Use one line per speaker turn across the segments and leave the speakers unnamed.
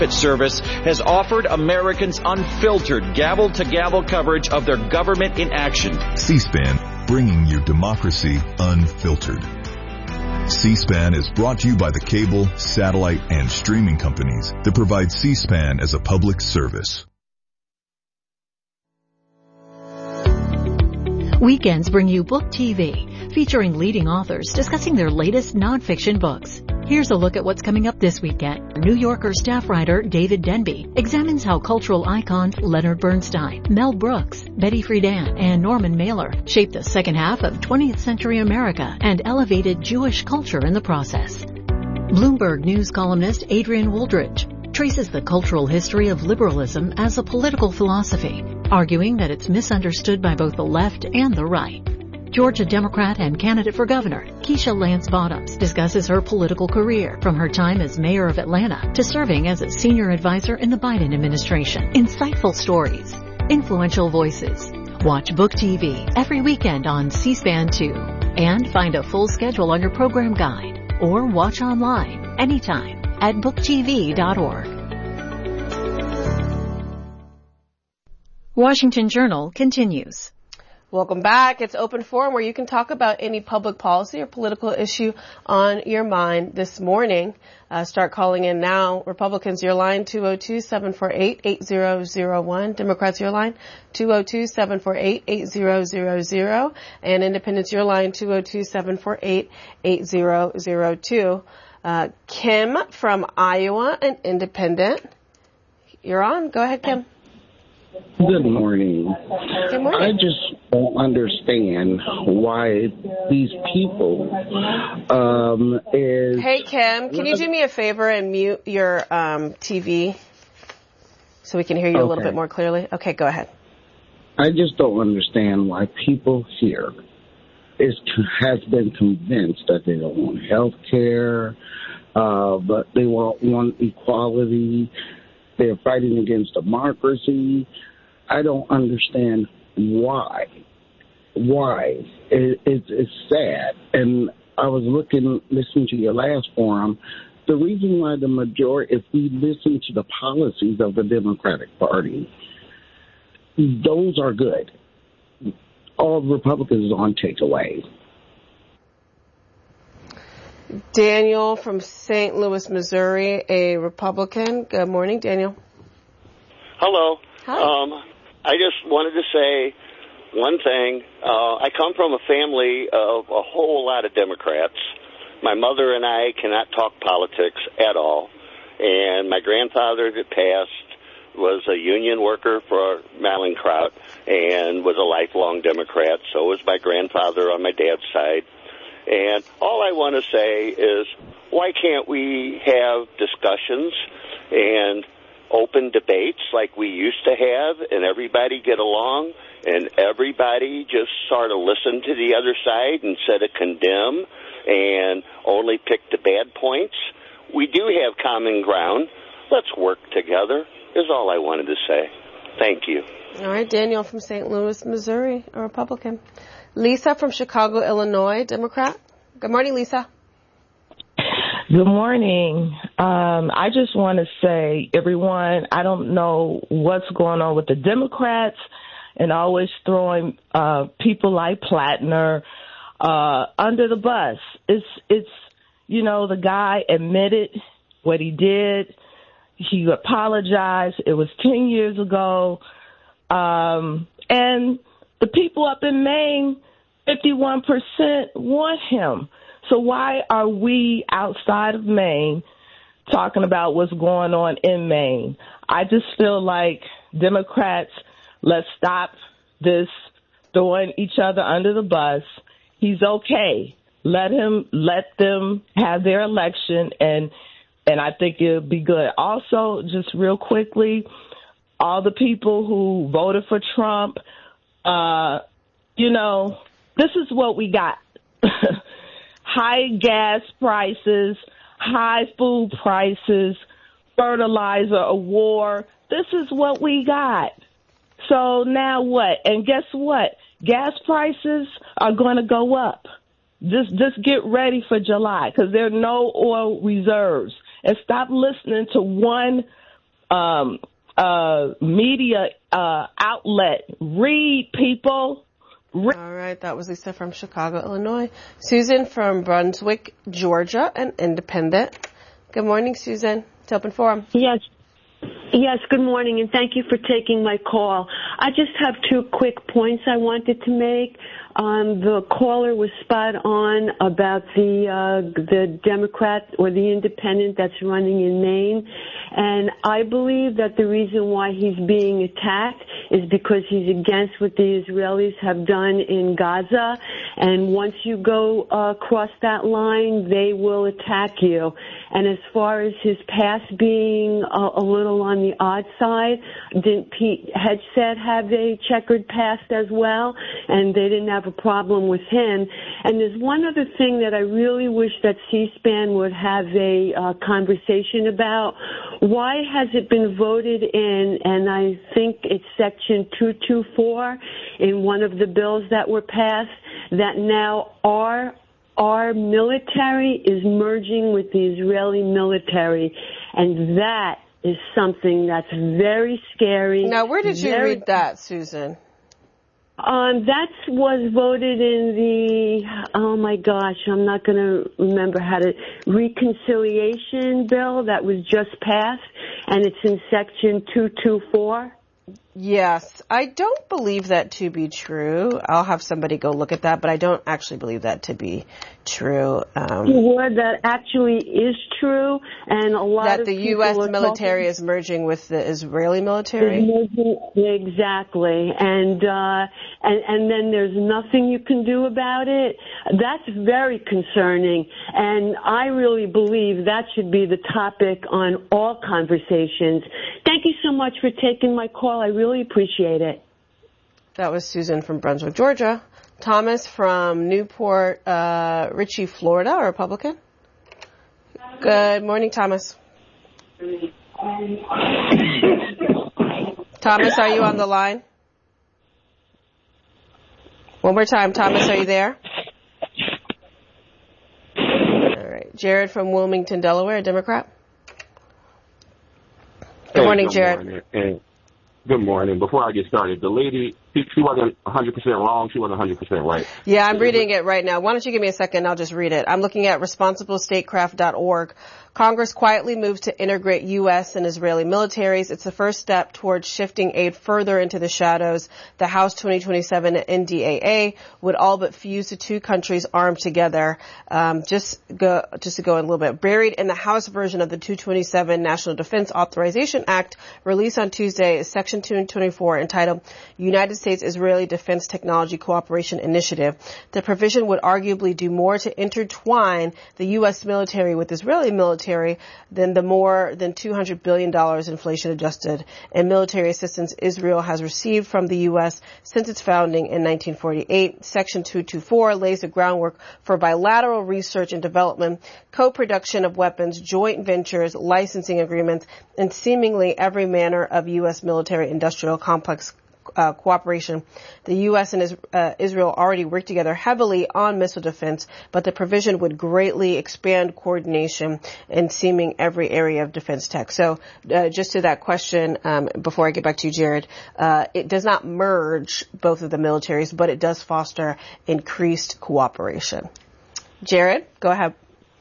Service has offered Americans unfiltered gavel-to-gavel coverage of their government in action.
C-SPAN, bringing you democracy unfiltered. C-SPAN is brought to you by the cable, satellite, and streaming companies that provide C-SPAN as a public service.
Weekends bring you Book TV, featuring leading authors discussing their latest nonfiction books. Here's a look at what's coming up this weekend. New Yorker staff writer David Denby examines how cultural icons Leonard Bernstein, Mel Brooks, Betty Friedan, and Norman Mailer shaped the second half of 20th century America and elevated Jewish culture in the process. Bloomberg News columnist Adrian Wooldridge traces the cultural history of liberalism as a political philosophy, arguing that it's misunderstood by both the left and the right. Georgia Democrat and candidate for governor, Keisha Lance Bottoms, discusses her political career from her time as mayor of Atlanta to serving as a senior advisor in the Biden administration. Insightful stories, influential voices. Watch Book TV every weekend on C-SPAN 2 and find a full schedule on your program guide or watch online anytime at booktv.org. Washington Journal continues.
Welcome back. It's Open Forum, where you can talk about any public policy or political issue on your mind this morning. Start calling in now. Republicans, your line, 202-748-8001. Democrats, your line, 202-748-8000. And Independents, your line, 202-748-8002. Kim from Iowa, an Independent. You're on. Go ahead, Kim.
Good morning.
Good morning.
I just don't understand why these people
Hey, Kim, can you do me a favor and mute your TV so we can hear you a little bit more clearly? Okay, go ahead.
I just don't understand why people here has been convinced that they don't want health care, but they want equality. They're fighting against democracy. I don't understand why. Why? It's sad. And I was listening to your last forum. The reason why the majority, if we listen to the policies of the Democratic Party, those are good. All Republicans are on takeaway.
Daniel from St. Louis, Missouri, a Republican. Good morning, Daniel.
Hello.
Hi.
I just wanted to say one thing. I come from a family of a whole lot of Democrats. My mother and I cannot talk politics at all. And my grandfather that passed was a union worker for Mallinckrodt and was a lifelong Democrat. So was my grandfather on my dad's side. And all I want to say is, why can't we have discussions and open debates like we used to have, and everybody get along, and everybody just sort of listen to the other side instead of condemn and only pick the bad points? We do have common ground. Let's work together is all I wanted to say. Thank you.
All right, Daniel from St. Louis, Missouri, a Republican. Lisa from Chicago, Illinois, Democrat. Good morning, Lisa.
Good morning. I just want to say, everyone, I don't know what's going on with the Democrats and always throwing people like Plattner under the bus. It's the guy admitted what he did. He apologized. It was 10 years ago. And the people up in Maine, 51% want him. So why are we outside of Maine talking about what's going on in Maine? I just feel like Democrats, let's stop this throwing each other under the bus. He's okay. Let them have their election, and I think it'll be good. Also, just real quickly, all the people who voted for Trump, this is what we got. High gas prices, high food prices, fertilizer, a war. This is what we got. So now what? And guess what? Gas prices are going to go up. Just get ready for July, because there are no oil reserves. And stop listening to one media outlet. Read, people.
All right, that was Lisa from Chicago, Illinois. Susan from Brunswick, Georgia, an independent. Good morning, Susan. It's open forum.
Yes, good morning, and thank you for taking my call. I just have 2 quick points I wanted to make. The caller was spot on about the Democrat or the independent that's running in Maine. And I believe that the reason why he's being attacked is because he's against what the Israelis have done in Gaza. And once you go across that line, they will attack you. And as far as his past being a little on the odd side, didn't Pete Hegseth have a checkered past as well? And they didn't have a problem with him. And there's one other thing that I really wish that C-SPAN would have a conversation about. Why has it been voted in, and I think it's Section 224 in one of the bills that were passed, that now our military is merging with the Israeli military, and that is something that's very scary.
Now, where did you read that, Susan?
That was voted in the, oh my gosh, I'm not going to remember reconciliation bill that was just passed, and it's in Section 224.
Yes, I don't believe that to be true. I'll have somebody go look at that, but I don't actually believe that to be true.
That actually is true, and a lot
that
of
the
people
U.S. military is merging with the Israeli military.
Exactly, and then there's nothing you can do about it. That's very concerning, and I really believe that should be the topic on all conversations. Thank you so much for taking my call. I really appreciate it.
That was Susan from Brunswick, Georgia. Thomas from Newport Richey, Florida, a Republican. Good morning, Thomas. Thomas, are you on the line? One more time. Thomas, are you there? All right. Jared from Wilmington, Delaware, a Democrat. Good morning, Jared.
Morning. Good morning. Before I get started, the lady, she wasn't 100% wrong. She wasn't 100% right.
Yeah, I'm reading it right now. Why don't you give me a second? I'll just read it. I'm looking at responsiblestatecraft.org. Congress quietly moved to integrate U.S. and Israeli militaries. It's the first step towards shifting aid further into the shadows. The House 2027 NDAA would all but fuse the two countries armed together. Just to go in a little bit. Buried in the House version of the 227 National Defense Authorization Act, released on Tuesday, is Section 224 entitled United States-Israeli Defense Technology Cooperation Initiative. The provision would arguably do more to intertwine the U.S. military with Israeli military than the more than $200 billion inflation adjusted and military assistance Israel has received from the U.S. since its founding in 1948. Section 224 lays the groundwork for bilateral research and development, co-production of weapons, joint ventures, licensing agreements, and seemingly every manner of U.S. military-industrial complex cooperation. The U.S. and Israel already work together heavily on missile defense, but the provision would greatly expand coordination in seeming every area of defense tech. So just to that question, before I get back to you, Jared, it does not merge both of the militaries, but it does foster increased cooperation. Jared, go ahead.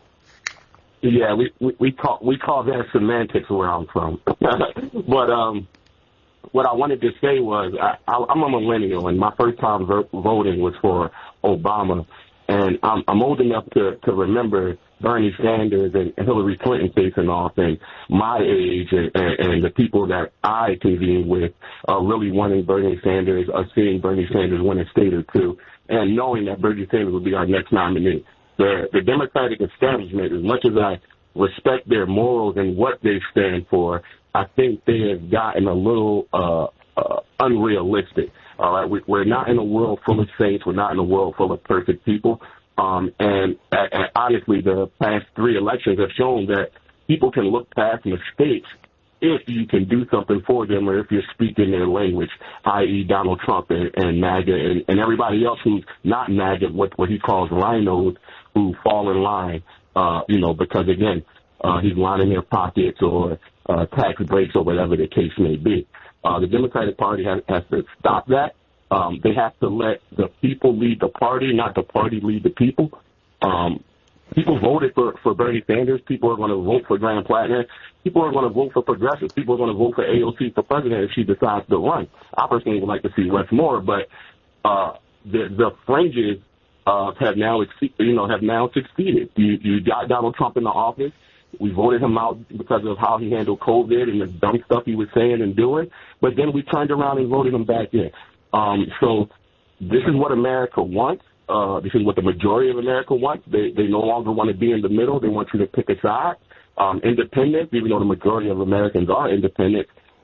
Yeah, we call that semantics where I'm from. But what I wanted to say was I'm a millennial, and my first time voting was for Obama. And I'm old enough to remember Bernie Sanders and Hillary Clinton facing off, and my age and the people that I convened with really wanting Bernie Sanders, seeing Bernie Sanders win a state or two, and knowing that Bernie Sanders would be our next nominee. The Democratic establishment, as much as I respect their morals and what they stand for, I think they have gotten a little unrealistic. All right, we're not in a world full of saints. We're not in a world full of perfect people. And honestly, the past 3 elections have shown that people can look past mistakes if you can do something for them, or if you're speaking their language, i.e. Donald Trump and MAGA and everybody else who's not MAGA, what he calls rhinos, who fall in line, because again, he's lining their pockets or tax breaks or whatever the case may be. The Democratic Party has to stop that. They have to let the people lead the party, not the party lead the people. People voted for Bernie Sanders. People are going to vote for Graham Plattner. People are going to vote for progressives. People are going to vote for AOC for president if she decides to run. I personally would like to see Wes Moore, but the fringes have now succeeded. You got Donald Trump in the office. We voted him out because of how he handled COVID and the dumb stuff he was saying and doing. But then we turned around and voted him back in. So this is what America wants. This is what the majority of America wants. They no longer want to be in the middle. They want you to pick a side. Independence, even though the majority of Americans are independent,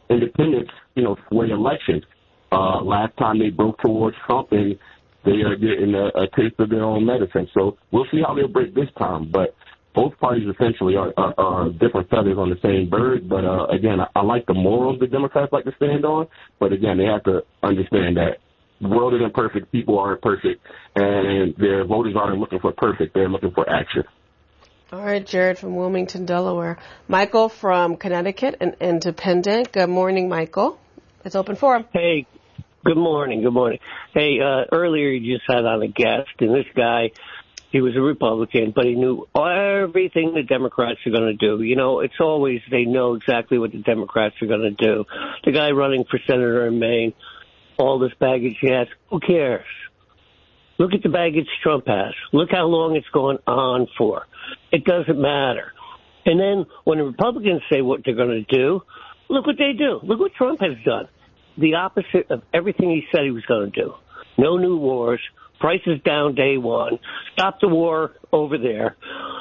sway elections. Last time they broke towards Trump, and they are getting a taste of their own medicine. So we'll see how they'll break this time. But both parties essentially are different feathers on the same bird. But, again, I like the morals the Democrats like to stand on. But, again, they have to understand that the world isn't perfect, people aren't perfect, and their voters aren't looking for perfect. They're looking for action.
All right, Jared from Wilmington, Delaware. Michael from Connecticut, an independent. Good morning, Michael. It's open forum.
Hey, good morning. Good morning. Hey, earlier you just had on a guest, and this guy, he was a Republican, but he knew everything the Democrats are going to do. You know, it's always they know exactly what the Democrats are going to do. The guy running for senator in Maine, all this baggage he has, who cares? Look at the baggage Trump has. Look how long it's gone on for. It doesn't matter. And then when the Republicans say what they're going to do, look what they do. Look what Trump has done. The opposite of everything he said he was going to do. No new wars. Prices down day one. Stop the war over there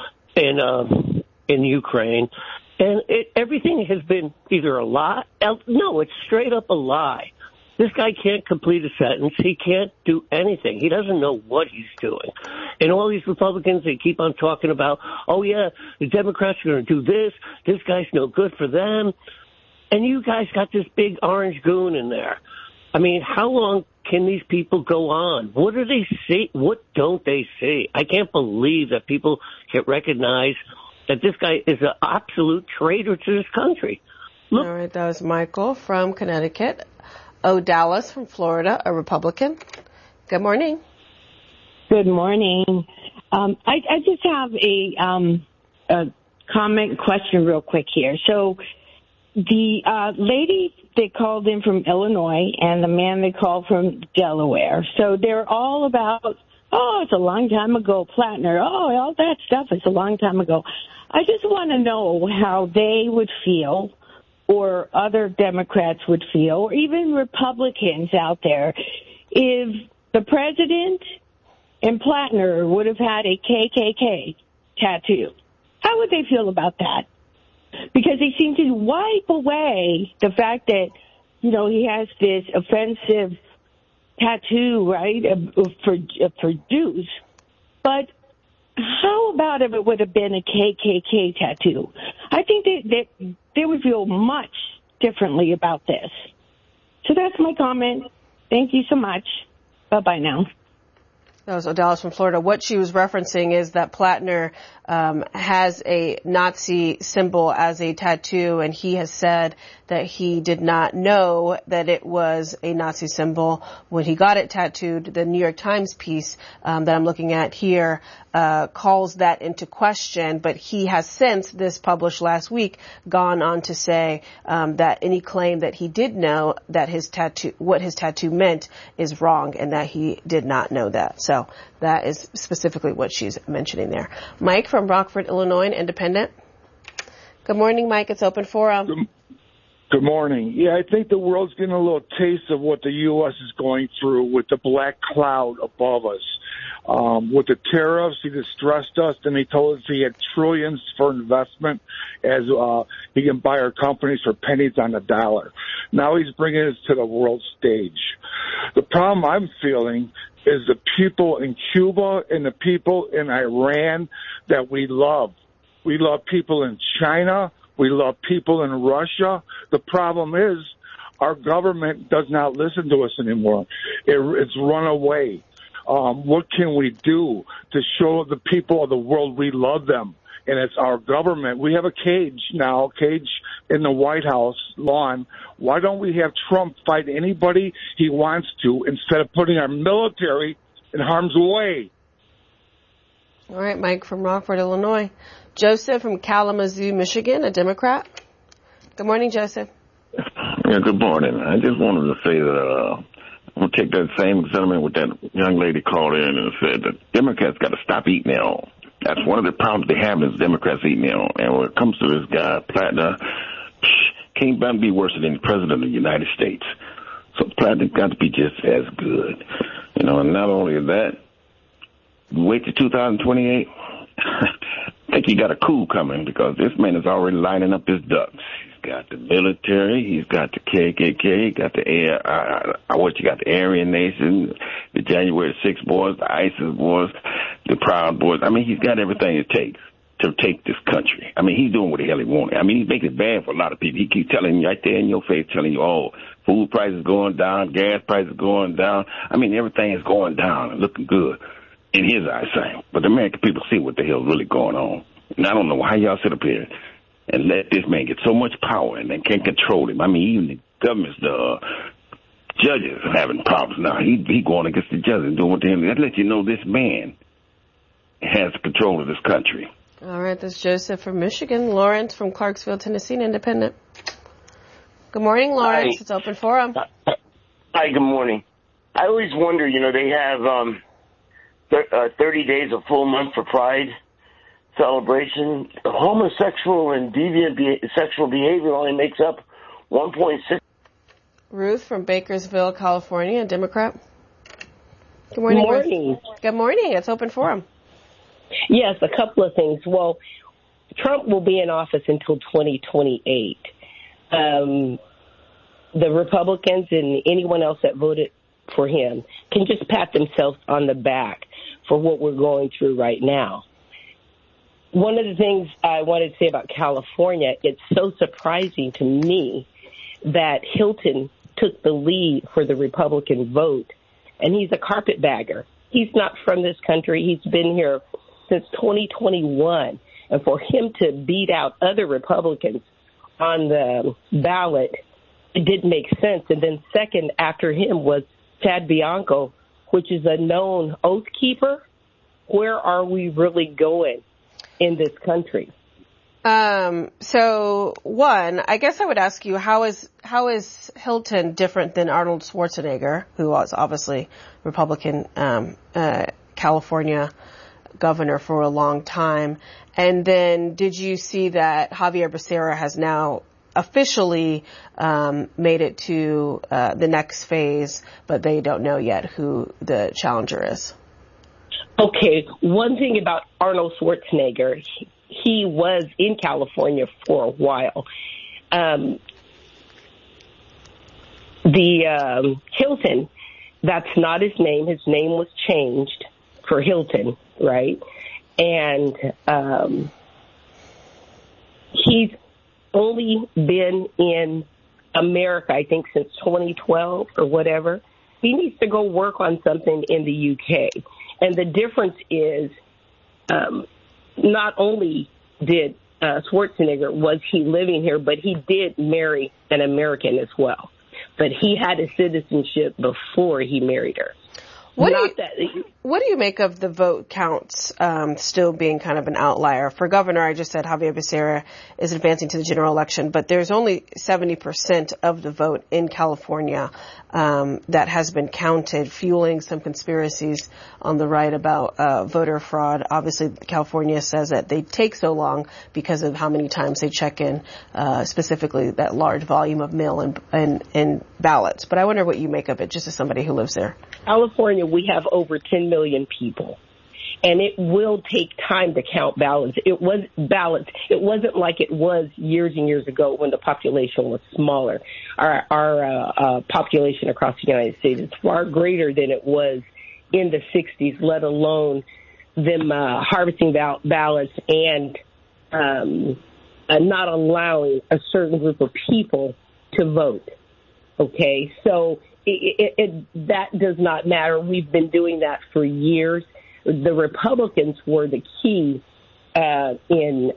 in Ukraine. And everything has been either a lie. No, it's straight up a lie. This guy can't complete a sentence. He can't do anything. He doesn't know what he's doing. And all these Republicans, they keep on talking about, oh, yeah, the Democrats are going to do this. This guy's no good for them. And you guys got this big orange goon in there. I mean, how long can these people go on? What do they see? What don't they see? I can't believe that people can't recognize that this guy is an absolute traitor to this country. Look.
All right, that was Michael from Connecticut. Dallas from Florida, a Republican. Good morning.
Good morning. I just have a comment question real quick here. So the lady they called in from Illinois and the man they called from Delaware. So they're all about, oh, it's a long time ago, Plattner. Oh, all that stuff is a long time ago. I just want to know how they would feel, or other Democrats would feel, or even Republicans out there, if the president and Plattner would have had a KKK tattoo. How would they feel about that? Because they seem to wipe away the fact that, you know, he has this offensive tattoo, right, for Jews. But how about if it would have been a KKK tattoo? I think that they would feel much differently about this. So that's my comment. Thank you so much. Bye-bye now.
That was Dallas from Florida. What she was referencing is that Plattner has a Nazi symbol as a tattoo, and he has said that he did not know that it was a Nazi symbol when he got it tattooed. The New York Times piece that I'm looking at here calls that into question, but he has since, this published last week, gone on to say that any claim that he did know that his tattoo, what his tattoo meant, is wrong, and that he did not know that. So that is specifically what she's mentioning there. Mike from Rockford, Illinois, independent. Good morning, Mike. It's open forum.
Good morning. Yeah, I think the world's getting a little taste of what the U.S. is going through with the black cloud above us. With the tariffs, he distressed us, and he told us he had trillions for investment as he can buy our companies for pennies on the dollar. Now he's bringing us to the world stage. The problem I'm feeling is the people in Cuba and the people in Iran that we love. We love people in China. We love people in Russia. The problem is our government does not listen to us anymore. It's run away. What can we do to show the people of the world we love them? and it's our government. We have a cage now, in the White House lawn. Why don't we have Trump fight anybody he wants to instead of putting our military in harm's way?
All right, Mike from Rockford, Illinois. Joseph from Kalamazoo, Michigan, a Democrat. Good morning, Joseph.
Yeah, good morning. I just wanted to say that I'm going to take that same sentiment with that young lady called in and said that Democrats got to stop eating their own. That's one of the problems they have is Democrats eating their own. And when it comes to this guy, Plattner, can't be worse than the president of the United States. So Plattner got to be just as good. You know, and not only that, wait till 2028. I think he got a coup coming because this man is already lining up his ducks. He's got the military, he's got the KKK, he got the the Aryan Nation, the January 6th boys, the ISIS boys, the Proud Boys. I mean, he's got everything it takes to take this country. I mean, he's doing what the hell he wants. I mean, he's making it bad for a lot of people. He keeps telling you right there in your face, telling you, oh, food prices going down, gas prices going down. I mean, everything is going down and looking good in his eyesight. But the American people see what the hell is really going on. And I don't know how y'all sit up here and let this man get so much power and they can't control him. I mean, even the governments, the judges are having problems now. He going against the judges and doing what the hell. That lets you know this man has control of this country.
All right, this is Joseph from Michigan. Lawrence from Clarksville, Tennessee, an independent. Good morning, Lawrence. Hi. It's open forum.
Hi, good morning. I always wonder, you know, they have 30 days, a full month for Pride celebration. Homosexual and deviant sexual behavior only makes up 1.6.
Ruth from Bakersville, California, a Democrat. Good morning.
Good morning.
Good morning. It's open forum.
Yes, a couple of things. Well, Trump will be in office until 2028. The Republicans and anyone else that voted for him can just pat themselves on the back for what we're going through right now. One of the things I wanted to say about California, it's so surprising to me that Hilton took the lead for the Republican vote, and he's a carpetbagger. He's not from this country. He's been here since 2021. And for him to beat out other Republicans on the ballot, it didn't make sense. And then second after him was Chad Bianco, which is a known oath keeper. Where are we really going in this country?
So one, I guess I would ask you, how is Hilton different than Arnold Schwarzenegger, who was obviously Republican, California governor for a long time? And then did you see that Javier Becerra has now officially made it to the next phase, but they don't know yet who the challenger is?
Okay, one thing about Arnold Schwarzenegger, he was in California for a while. Hilton, that's not his name. His name was changed for Hilton, right? And he's only been in America, I think, since 2012 or whatever. He needs to go work on something in the UK. And the difference is not only did Schwarzenegger, was he living here, but he did marry an American as well. But he had a citizenship before he married her.
What do you make of the vote counts still being kind of an outlier? For governor, I just said Javier Becerra is advancing to the general election, but there's only 70% of the vote in California that has been counted, fueling some conspiracies on the right about voter fraud. Obviously, California says that they take so long because of how many times they check in, specifically that large volume of mail and ballots. But I wonder what you make of it, just as somebody who lives there.
California, we have over 10 million people, and it will take time to count ballots. It wasn't like it was years and years ago when the population was smaller. Our population across the United States is far greater than it was in the 60s, let alone them harvesting ballots and not allowing a certain group of people to vote. Okay, so that does not matter. We've been doing that for years. The Republicans were the key in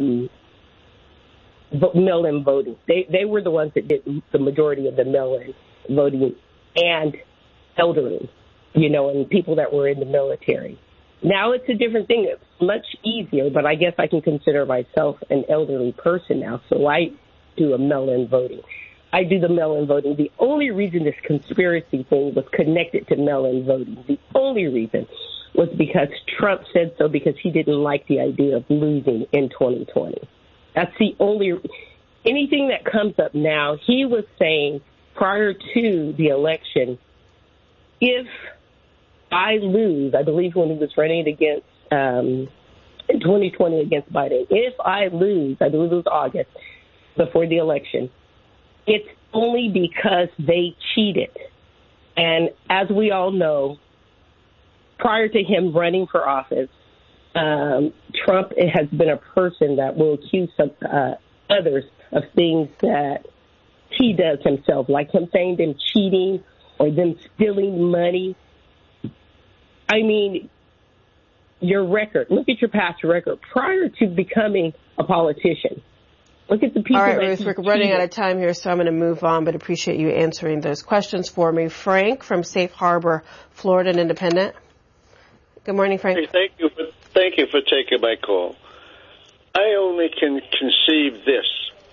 mail-in voting. They were the ones that did the majority of the mail-in voting, and elderly, and people that were in the military. Now it's a different thing. It's much easier, but I guess I can consider myself an elderly person now, so I do a mail-in voting. I do the mail-in voting. The only reason this conspiracy thing was connected to mail-in voting, the only reason was because Trump said so, because he didn't like the idea of losing in 2020. That's the only, anything that comes up now, he was saying prior to the election, if I lose, I believe when he was running against, in 2020 against Biden, if I lose, I believe it was August, before the election, it's only because they cheated. And as we all know, prior to him running for office, Trump has been a person that will accuse others of things that he does himself, like him saying them cheating or them stealing money. I mean, your record, look at your past record prior to becoming a politician. Look at the people.
All right, Ruth, we're running out of time here, so I'm going to move on, but appreciate you answering those questions for me. Frank from Safe Harbor, Florida, an independent. Good morning, Frank.
Hey, thank you for taking my call. I only can conceive this.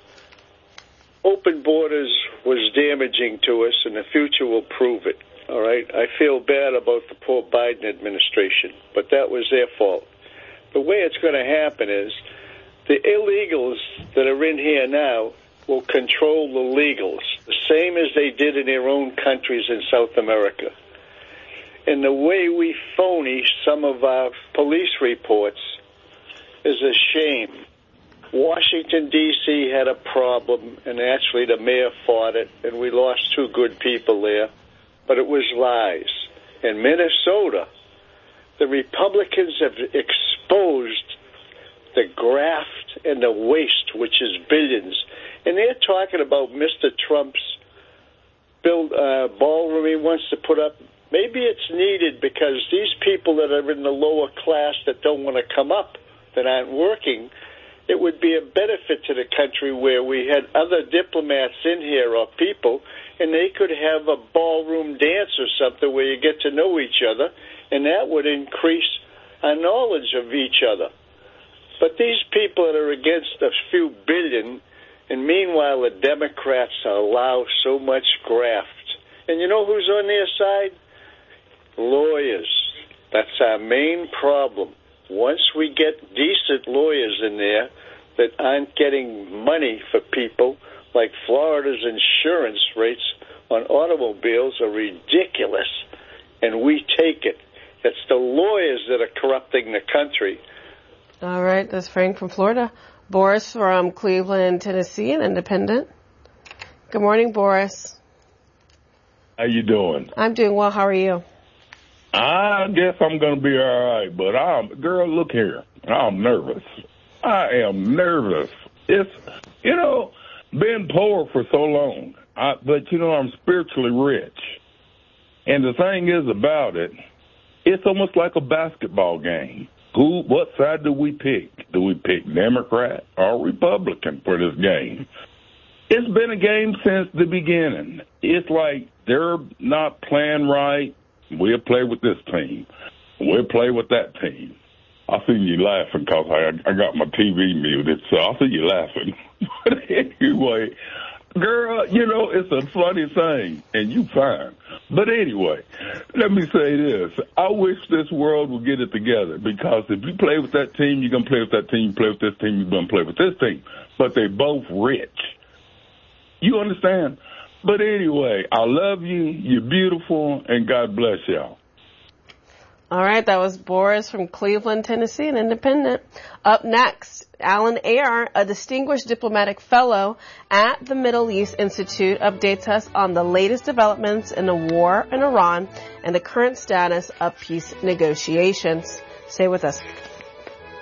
Open borders was damaging to us, and the future will prove it. All right? I feel bad about the poor Biden administration, but that was their fault. The way it's going to happen is the illegals that are in here now will control the legals, the same as they did in their own countries in South America. And the way we phony some of our police reports is a shame. Washington, D.C. had a problem, and actually the mayor fought it, and we lost 2 good people there, but it was lies. In Minnesota, the Republicans have exposed the graft and the waste, which is billions. And they're talking about Mr. Trump's ballroom he wants to put up. Maybe it's needed because these people that are in the lower class that don't want to come up, that aren't working, it would be a benefit to the country where we had other diplomats in here or people, and they could have a ballroom dance or something where you get to know each other, and that would increase our knowledge of each other. But these people that are against a few billion, and meanwhile the Democrats allow so much graft. And you know who's on their side? Lawyers. That's our main problem. Once we get decent lawyers in there that aren't getting money for people, like Florida's insurance rates on automobiles are ridiculous, and we take it. It's the lawyers that are corrupting the country.
All right, that's Frank from Florida. Boris from Cleveland, Tennessee, an independent. Good morning, Boris.
How you doing?
I'm doing well. How are you?
I guess I'm going to be all right, but girl, look here. I'm nervous. I am nervous. It's, been poor for so long, but, I'm spiritually rich. And the thing is about it, it's almost like a basketball game. What side do we pick? Do we pick Democrat or Republican for this game? It's been a game since the beginning. It's like they're not playing right. We'll play with this team. We'll play with that team. I see you laughing because I got my TV muted, so I see you laughing. But anyway, girl, it's a funny thing, and you fine. But anyway, let me say this. I wish this world would get it together, because if you play with that team, you're going to play with that team. You play with this team, you're going to play with this team. But they both rich. You understand? But anyway, I love you. You're beautiful, and God bless y'all.
All right, that was Boris from Cleveland, Tennessee, an independent. Up next, Alan Ayer, a distinguished diplomatic fellow at the Middle East Institute, updates us on the latest developments in the war in Iran and the current status of peace negotiations. Stay with us.